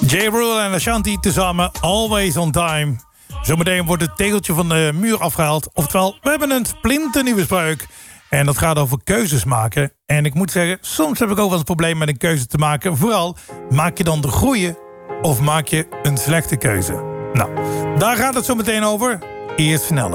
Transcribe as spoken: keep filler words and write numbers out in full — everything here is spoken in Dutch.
J. Rule en Ashanti tezamen, Always on Time. Zometeen wordt het tegeltje van de muur afgehaald. Oftewel, we hebben een splinternieuwe spreuk. En dat gaat over keuzes maken. En ik moet zeggen, soms heb ik ook wel eens een probleem met een keuze te maken. Vooral, maak je dan de goede of maak je een slechte keuze? Nou, daar gaat het zo meteen over. Eerst sneller.